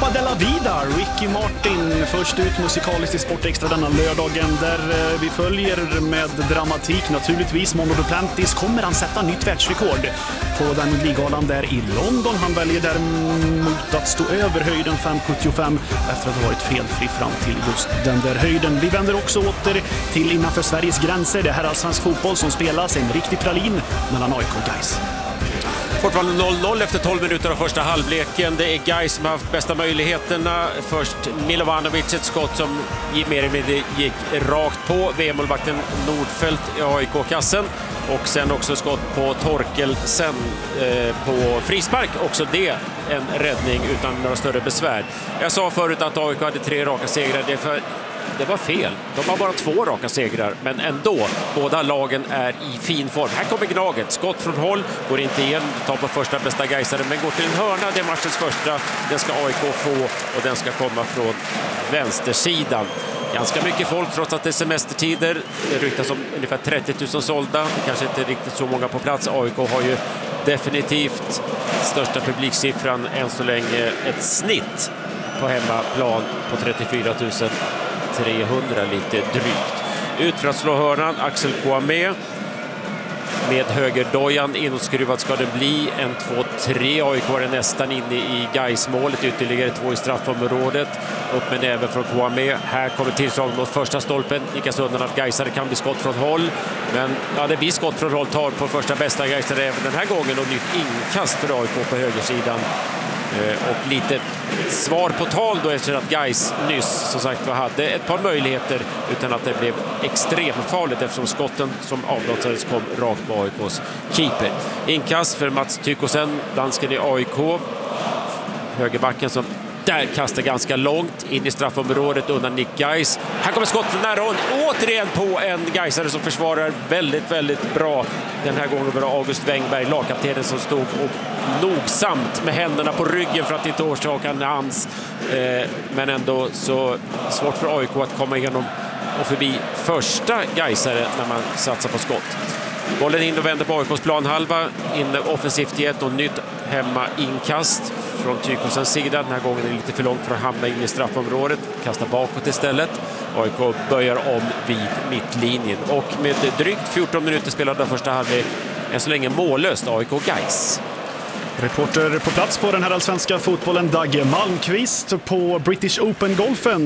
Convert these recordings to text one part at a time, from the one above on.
Viva de la vida, Ricky Martin först ut musikaliskt i Sport Extra denna lördagen där vi följer med dramatik naturligtvis. Mondo Duplantis, kommer han sätta nytt världsrekord på den ligalan där i London. Han väljer däremot att stå över höjden 5,75 efter att ha varit felfri fram till just den där höjden. Vi vänder också åter till innanför Sveriges gränser. Det här är svensk fotboll som spelas, en riktig pralin mellan AIK och Gais. Fortfarande 0-0 efter 12 minuter av första halvleken. Det är Gais som har haft bästa möjligheterna. Först Milovanovic, ett skott som mer eller mindre gick rakt på VM-målvakten Nordfeldt i AIK-kassen. Och sen också skott på Torkelsen på frispark. Också det en räddning utan några större besvär. Jag sa förut att AIK hade 3 raka segrar. Det var fel. De har bara 2 raka segrar, men ändå, båda lagen är i fin form. Här kommer Gnaget. Skott från håll, går inte igen, tar på första bästa Gaisare, men går till en hörna. Det är matchens första. Den ska AIK få och den ska komma från vänstersidan. Ganska mycket folk trots att det är semestertider. Det ryktas om ungefär 30 000 sålda. Det kanske inte är riktigt så många på plats. AIK har ju definitivt största publiksiffran än så länge. Ett snitt på hemmaplan på 34 300 lite drygt. Ut för att slå hörnan, Axel Kouamé med högerdojan inåtskruvad ska det bli. 1-2-3, AIK är nästan inne i Gais-målet, ytterligare 2 i straffområdet. Upp med näven från Kouamé. Här kommer tillslag mot första stolpen. Lika undan att Gaisare kan bli skott från håll. Men ja, det blir skott från håll, tar på första bästa Gaisare även den här gången och nytt inkast för AIK på högersidan. Och lite svar på tal då efter att Gais nyss som sagt hade ett par möjligheter utan att det blev extremfarligt eftersom skotten som avlossades kom rakt på AIKs keeper. Inkast för Mats Tykosen, dansken i AIK. Högerbacken som där kastar ganska långt in i straffområdet undan Nick Gais. Här kommer skottet nära och återigen på en Gaisare som försvarar väldigt, väldigt bra. Den här gången var det August Wengberg, lagkaptenen, som stod och nogsamt med händerna på ryggen för att inte orsaka en hans. Men ändå så svårt för AIK att komma igenom och förbi första Gaisare när man satsar på skott. Bollen in och vänder på AIKs planhalva. In offensivt i ett och nytt hemma inkast från Tykosens sida. Den här gången är det lite för långt för att hamna in i straffområdet. Kastar bakåt istället. AIK böjar om vid mittlinjen. Och med drygt 14 minuter spelade första halvlek än så länge mållöst AIK Gais. Reporter på plats på den här allsvenska fotbollen, Dag Malmqvist på British Open-golfen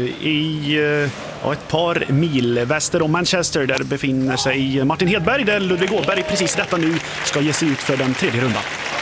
i ett par mil väster om Manchester. Där befinner sig Martin Hedberg, där Ludvig Åberg precis detta nu ska ge sig ut för den 3:e rundan.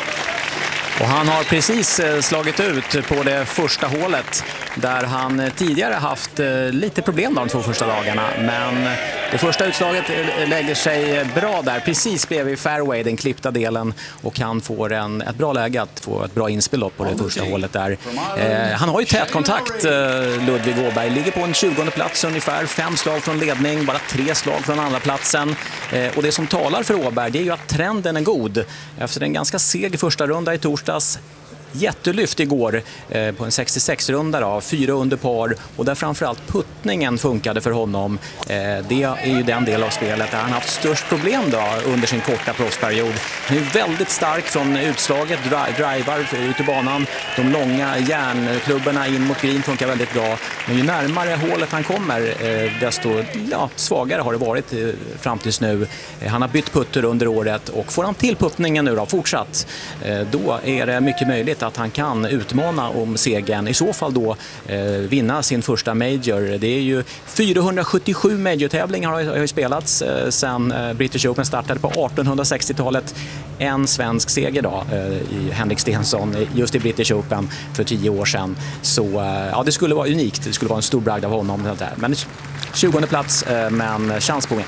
Och han har precis slagit ut på det första hålet där han tidigare haft lite problem de 2 första dagarna. Men det första utslaget lägger sig bra där, precis bredvid fairway, den klippta delen. Och han får ett bra läge att få ett bra inspel på det första hålet där. Han har ju tät kontakt, Ludvig Åberg. Ligger på en 20:e plats ungefär, 5 slag från ledning, bara 3 slag från andra platsen. Och det som talar för Åberg, det är ju att trenden är god. Efter en ganska seg första runda i torsdags, jättelyft igår på en 66-runda då, 4 under par, och där framförallt puttningen funkade för honom. Det är ju den del av spelet där han haft störst problem då under sin korta proffsperiod. Han är väldigt stark från utslaget, drivar ut i banan. De långa järnklubborna in mot green funkar väldigt bra. Men ju närmare hålet han kommer, desto svagare har det varit fram tills nu. Han har bytt putter under året, och får han till puttningen nu då, fortsatt, då är det mycket möjligt att han kan utmana om segern. I så fall då vinna sin första major. Det är ju 477 major-tävlingar har ju spelats sedan British Open startade på 1860-talet. En svensk seger då i Henrik Stenson just i British Open för 10 år sedan. Så det skulle vara unikt. Det skulle vara en stor bragd av honom. Men 20:e plats, men chans på mig.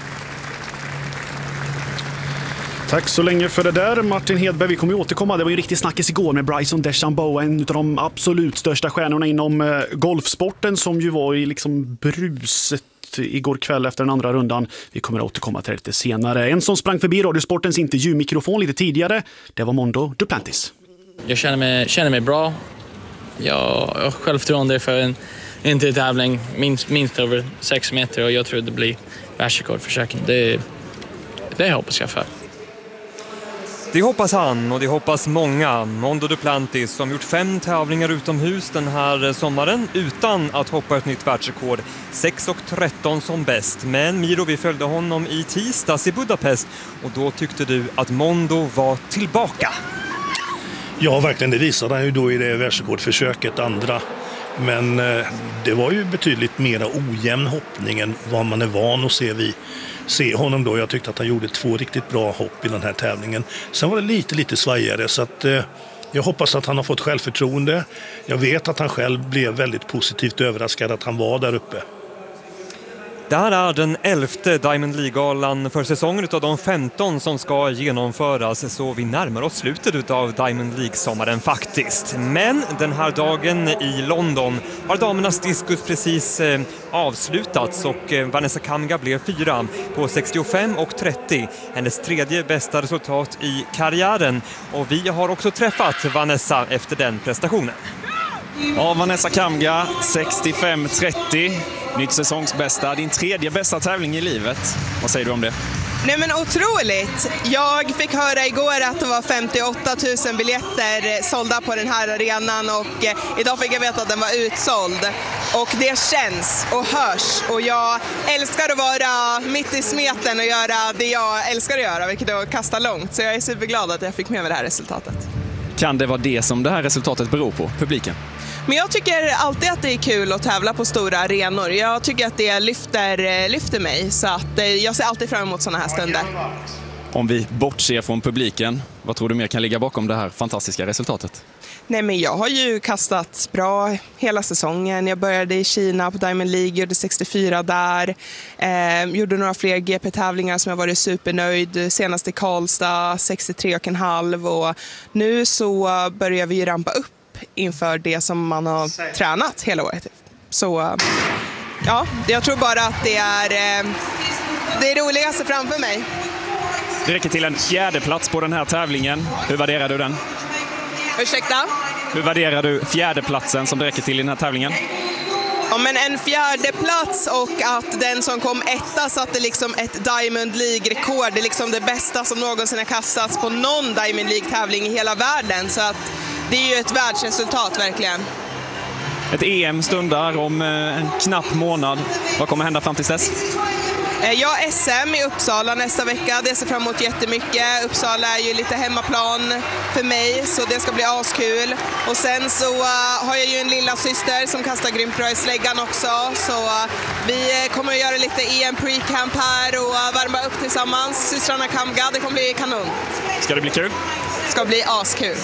Tack så länge för det där, Martin Hedberg. Vi kommer återkomma. Det var ju riktigt snackis igår med Bryson DeChambeau, en av de absolut största stjärnorna inom golfsporten, som ju var i liksom bruset igår kväll efter den andra rundan. Vi kommer att återkomma till det lite senare. En som sprang förbi Radiosportens intervjumikrofon lite tidigare, det var Mondo Duplantis. Jag känner mig bra. Jag har självförtroende för en tävling minst över 6 meter, och jag tror det blir världsrekord för säkert. Det hoppas jag för. Det hoppas han och det hoppas många. Mondo Duplantis som gjort 5 tävlingar utomhus den här sommaren utan att hoppa ett nytt världsrekord. 6:13 som bäst. Men Miro, vi följde honom i tisdags i Budapest och då tyckte du att Mondo var tillbaka. Ja, verkligen. Det visade han ju då i det världsrekordförsöket andra. Men det var ju betydligt mer ojämn hoppning än vad man är van att se honom då. Jag tyckte att han gjorde 2 riktigt bra hopp i den här tävlingen. Sen var det lite svajigare, så att jag hoppas att han har fått självförtroende. Jag vet att han själv blev väldigt positivt överraskad att han var där uppe. Det här är den 11:e Diamond League-galan för säsongen av de 15 som ska genomföras, så vi närmar oss slutet av Diamond League-sommaren faktiskt. Men den här dagen i London har damernas diskus precis avslutats och Vanessa Kamga blev 4 på 65,30. Hennes 3:e bästa resultat i karriären, och vi har också träffat Vanessa efter den prestationen. Ja, Vanessa Kamga, 65,30. Nytt säsongsbästa, din 3:e bästa tävling i livet. Vad säger du om det? Nej men otroligt! Jag fick höra igår att det var 58 000 biljetter sålda på den här arenan och idag fick jag veta att den var utsåld. Och det känns och hörs och jag älskar att vara mitt i smeten och göra det jag älskar att göra, vilket är att kasta långt. Så jag är superglad att jag fick med mig det här resultatet. Kan det vara det som det här resultatet beror på, publiken? Men jag tycker alltid att det är kul att tävla på stora arenor. Jag tycker att det lyfter mig, så att jag ser alltid fram emot sådana här stunder. Om vi bortser från publiken, vad tror du mer kan ligga bakom det här fantastiska resultatet? Nej, men jag har ju kastat bra hela säsongen. Jag började i Kina på Diamond League, gjorde 64 där. Gjorde några fler GP-tävlingar som jag varit supernöjd. Senast i Karlstad, 63,5. Och nu så börjar vi rampa upp inför det som man har tränat hela året. Så ja, jag tror bara att det är det roligaste framför mig. Det räcker till en 4:e plats på den här tävlingen. Hur värderar du den? Ursäkta? Hur värderar du 4:e platsen som det räcker till i den här tävlingen? Ja, men en 4:e plats och att den som kom etta satte liksom ett Diamond League-rekord. Det är liksom det bästa som någonsin har kastats på någon Diamond League-tävling i hela världen. Så att det är ju ett världsresultat verkligen. Ett EM stundar om en knapp månad. Vad kommer hända fram till dess? Jag har SM i Uppsala nästa vecka. Det ser fram emot jättemycket. Uppsala är ju lite hemmaplan för mig, så det ska bli askul. Och sen så har jag ju en lilla syster som kastar grymt bra i släggan också. Så vi kommer att göra lite EM pre-camp här och värma upp tillsammans. Systrarna Kamga, det kommer bli kanon. Ska det bli kul? Det ska bli askul.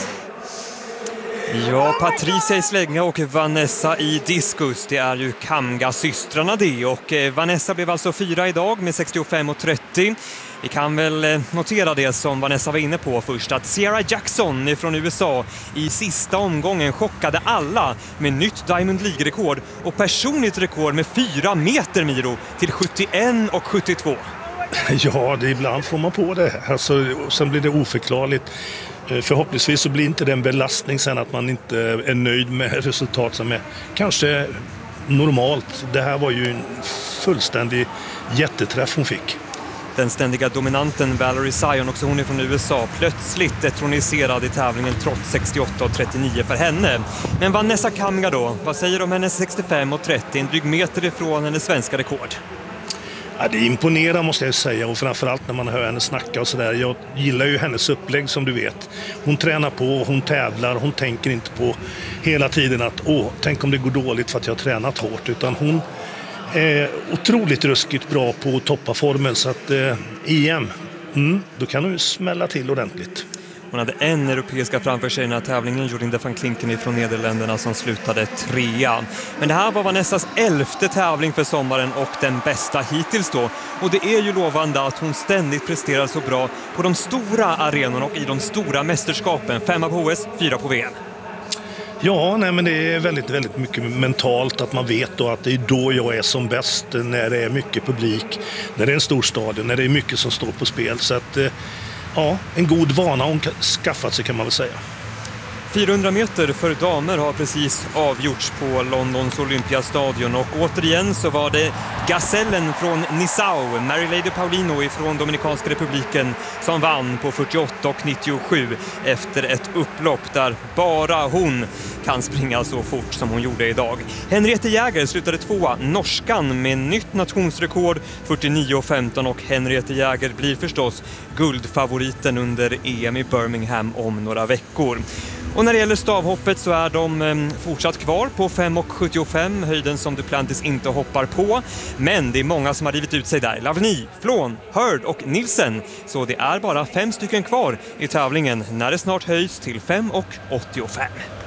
Ja, Patricia i slänga och Vanessa i diskus. Det är ju Kamga-systrarna det. Och Vanessa blev alltså 4 idag med 65,30. Vi kan väl notera det som Vanessa var inne på först, att Sierra Jackson från USA i sista omgången chockade alla med nytt Diamond League-rekord och personligt rekord med 4 meter, Miro, till 71,72. Ja, det ibland får man på det. Alltså, sen blir det oförklarligt. Förhoppningsvis så blir inte det en belastning sen att man inte är nöjd med resultat som är kanske normalt. Det här var ju en fullständig jätteträff hon fick. Den ständiga dominanten Valerie Zion, också hon är från USA, plötsligt detroniserad i tävlingen trots 68,39 för henne. Men Vanessa Kamga då, vad säger du om hennes 65,30, en dryg meter ifrån hennes svenska rekord? Ja, det imponerar måste jag säga, och framförallt när man hör henne snacka och sådär. Jag gillar ju hennes upplägg som du vet. Hon tränar på, hon tävlar, hon tänker inte på hela tiden att tänk om det går dåligt för att jag har tränat hårt. Utan hon är otroligt ruskigt bra på att toppa formen, så att EM, då kan hon ju smälla till ordentligt. Hon hade en europeiska framför sig i den här tävlingen, Jorinde van Klinken från Nederländerna, som slutade 3. Men det här var Vanessas 11:e tävling för sommaren och den bästa hittills då. Och det är ju lovande att hon ständigt presterar så bra på de stora arenorna och i de stora mästerskapen. 5 på OS, 4 på VM. Ja, nej, men det är väldigt, väldigt mycket mentalt att man vet då att det är då jag är som bäst, när det är mycket publik, när det är en stor stadion, när det är mycket som står på spel. Så att ja, en god vana hon skaffat sig kan man väl säga. 400 meter för damer har precis avgjorts på Londons Olympiastadion och återigen så var det gazellen från Nissau, Mary Lady Paulino ifrån Dominikanska republiken, som vann på 48,97 efter ett upplopp där bara hon kan springa så fort som hon gjorde idag. Henriette Jäger slutade 2, norskan med nytt nationsrekord 49,15 och Henriette Jäger blir förstås guldfavoriten under EM i Birmingham om några veckor. Och när det gäller stavhoppet så är de fortsatt kvar på 5,75, höjden som Duplantis inte hoppar på. Men det är många som har rivit ut sig där. Lavny, Flon, Hurd och Nielsen. Så det är bara 5 stycken kvar i tävlingen när det snart höjs till 5,85.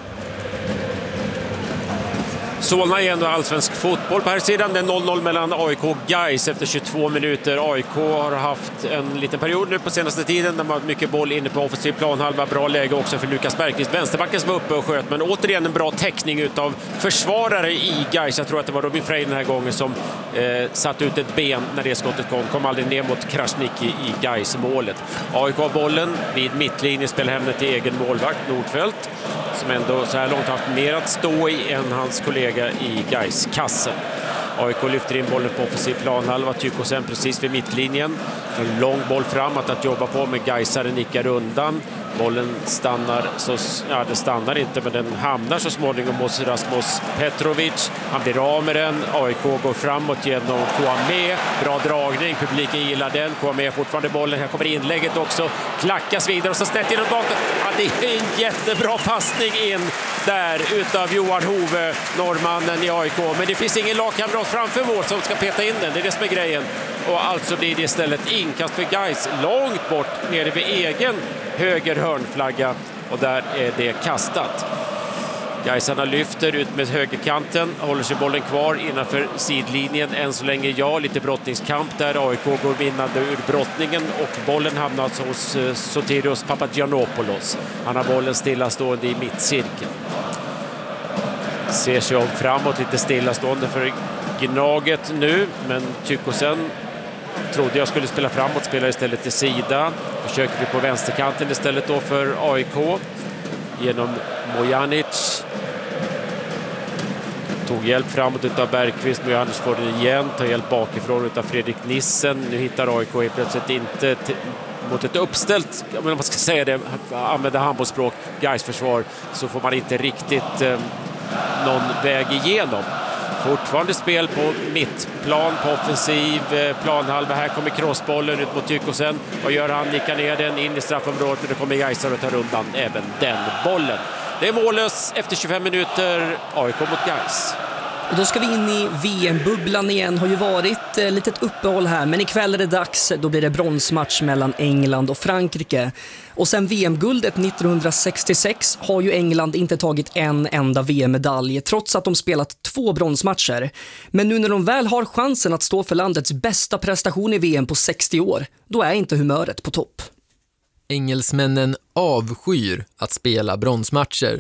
Solna igen och allsvensk fotboll på här sidan. Det är 0-0 mellan AIK och Gais efter 22 minuter. AIK har haft en liten period nu på senaste tiden där man har mycket boll inne på offensiv planhalva. Bra läge också för Lukas Bergqvist. Vänsterbacken som var uppe och sköt, men återigen en bra täckning utav försvarare i Gais. Jag tror att det var Robin Frey den här gången som satt ut ett ben när det skottet kom aldrig ner mot Krasniqi i Gais-målet. AIK har bollen vid mittlinjen, spelar hem till egen målvakt Nordfeldt, som ändå så här långt haft mer att stå i än hans kollega i Gais-kassen. AIK lyfter in bollen på offensiv planhalva. Tykosen precis vid mittlinjen. En lång boll framåt att jobba på, med Gaisaren nickar undan. Bollen stannar, det stannar inte, men den hamnar så småningom hos Rasmus Petrovic. Han blir av med den. AIK går framåt genom Kouame. Bra dragning, publiken gillar den. Kouame fortfarande bollen. Här kommer inlägget också. Klackas vidare och så snett in och bakåt. Ja, det är en jättebra passning in där utav Johan Hove, norrmannen i AIK. Men det finns ingen lagkamrat framför mål som ska peta in den. Det är det som är grejen. Och alltså blir det istället inkast för Gais långt bort nere vid egen höger hörnflagga, och där är det kastat. Gaisarna lyfter ut med högerkanten, håller sig bollen kvar innanför sidlinjen. Än så länge lite brottningskamp där. AIK går vinnande ur brottningen och bollen hamnar hos Sotirios Papagiannopoulos. Han har bollen stillastående i mittcirkeln. Ser sig om framåt, lite stillastående för Gnaget nu, men Tykosen trodde jag skulle spela framåt, spelar istället till sida. Försöker vi på vänsterkanten istället då för AIK genom Mojanic. Tog hjälp framåt utav Bergqvist. Mojanic får den igen, tar hjälp bakifrån utav Fredrik Nissen. Nu hittar AIK plötsligt inte mot ett uppställt, om man ska säga det, använda handbollsspråk, Gais försvar, så får man inte riktigt någon väg igenom. Fortfarande spel på mittplan, på offensiv planhalva. Här kommer crossbollen ut mot Tykosen. Vad gör han? Nickar ner den in i straffområdet, men det kommer Gaisar och tar undan även den bollen. Det är mållös efter 25 minuter. AIK mot Gais. Och då ska vi in i VM-bubblan igen. Har ju varit litet uppehåll här, men ikväll är det dags. Då blir det bronsmatch mellan England och Frankrike. Och sen VM-guldet 1966 har ju England inte tagit en enda VM-medalj, trots att de spelat 2 bronsmatcher. Men nu när de väl har chansen att stå för landets bästa prestation i VM på 60 år, då är inte humöret på topp. Engelsmännen avskyr att spela bronsmatcher.